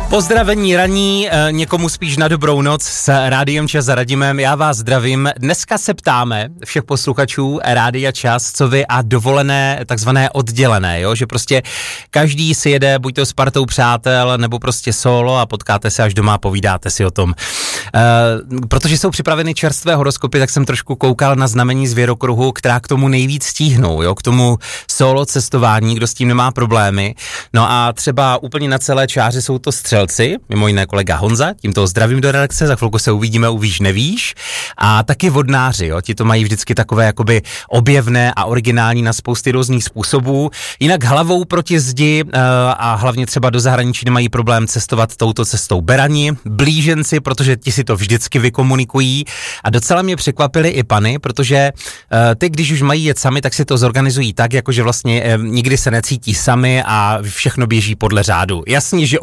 Pozdravení raní, někomu spíš na dobrou noc s Rádiem Čas a Radimem. Já vás zdravím. Dneska se ptáme všech posluchačů Rádia Čas, co vy a dovolené, takzvané oddělené, jo? Že prostě každý si jede buď to s partou přátel, nebo prostě solo a potkáte se až doma a povídáte si o tom. Protože jsou připraveny čerstvé horoskopy, tak jsem trošku koukal na znamení zvěrokruhu, která k tomu nejvíc stíhnou, jo? K tomu solo cestování, kdo s tím nemá problémy. No a třeba úplně na celé čáře jsou to střelci, mimo jiné kolega Honza, tímto zdravím do redakce, za chvilku se uvidíme, uvíš, nevíš. A taky vodnáři, jo, ti to mají vždycky takové jakoby objevné a originální na spousty různých způsobů. Jinak hlavou proti zdi a hlavně třeba do zahraničí nemají problém cestovat touto cestou berani, blíženci, protože ti si to vždycky vykomunikují. A docela mě překvapily i pany, protože ty, když už mají jet sami, tak si to zorganizují tak, jakože vlastně nikdy se necítí sami a všechno běží podle řádu. Jasně, že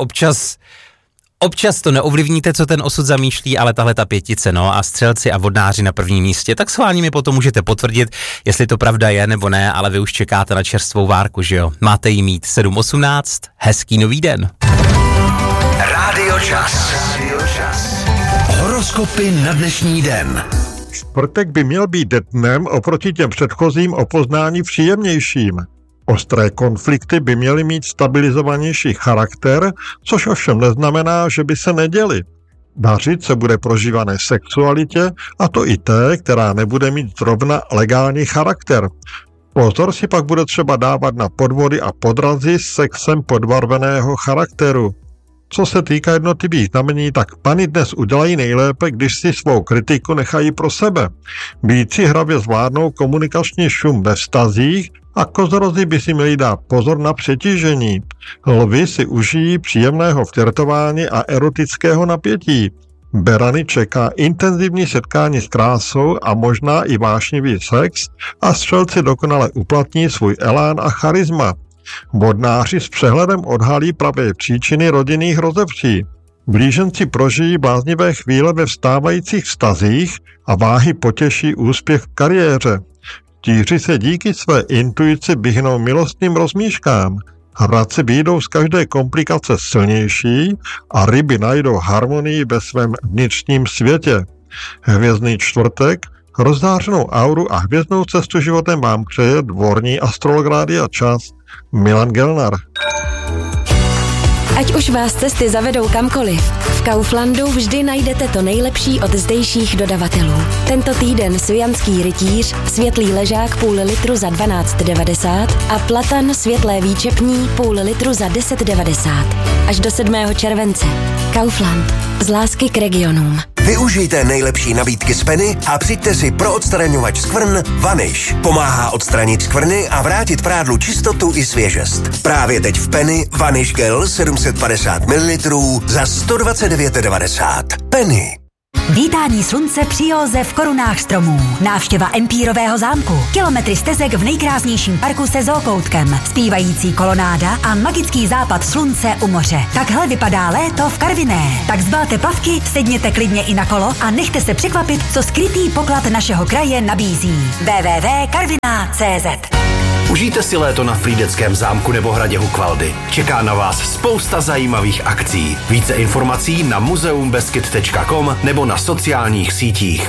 občas to neovlivníte, co ten osud zamýšlí, ale tahle ta pětice, no a střelci a vodnáři na prvním místě, tak schválně mi potom můžete potvrdit, jestli to pravda je nebo ne, ale vy už čekáte na čerstvou várku, že jo? Máte jí mít 7:18, hezký nový den. Rádio Čas. Horoskopy na dnešní den. Čtvrtek by měl být dnem oproti těm předchozím o poznání příjemnějším. Ostré konflikty by měly mít stabilizovanější charakter, což ovšem neznamená, že by se neděly. Dařit se bude prožívané sexualitě, a to i té, která nebude mít zrovna legální charakter. Pozor si pak bude třeba dávat na podvody a podrazy s sexem podbarveného charakteru. Co se týká jednotlivých znamení, tak pany dnes udělají nejlépe, když si svou kritiku nechají pro sebe. Býci hravě zvládnou komunikační šum ve vztazích a kozorozi by si měli dát pozor na přetížení. Lvi si užijí příjemného flirtování a erotického napětí. Berany čeká intenzivní setkání s krásou a možná i vášnivý sex a střelci dokonale uplatní svůj elán a charisma. Vodnáři s přehledem odhalí pravé příčiny rodinných rozepří. Blíženci prožijí bláznivé chvíle ve vstávajících vztazích a váhy potěší úspěch v kariéře. Tíři se díky své intuici vyhnou milostným rozmíškám. Hradci vyjdou z každé komplikace silnější a ryby najdou harmonii ve svém vnitřním světě. Hvězdný čtvrtek, rozzářenou auru a hvězdnou cestu životem vám přeje dvorní astrolog Rádia Čas Milan Gelnar. Ať už vás cesty zavedou kamkoliv, v Kauflandu vždy najdete to nejlepší od zdejších dodavatelů. Tento týden svijanský rytíř, světlý ležák půl litru za 12,90 a platan světlé výčepní půl litru za 10,90. Až do 7. července. Kaufland. Z lásky k regionům. Využijte nejlepší nabídky z Penny a přijďte si pro odstraňovač skvrn Vanish. Pomáhá odstranit skvrny a vrátit prádlu čistotu i svěžest. Právě teď v Penny Vanish Gel 750 ml za 129,90. Penny. Vítání slunce při józe v korunách stromů. Návštěva Empírového zámku. Kilometry stezek v nejkrásnějším parku se zookoutkem. Zpívající kolonáda a magický západ slunce u moře. Takhle vypadá léto v Karviné. Tak zbalte plavky, sedněte klidně i na kolo a nechte se překvapit, co skrytý poklad našeho kraje nabízí. www.karviná.cz. Užijte si léto na Frýdeckém zámku nebo hradě Hukvaldy. Čeká na vás spousta zajímavých akcí. Více informací na muzeumbeskyd.com nebo na sociálních sítích.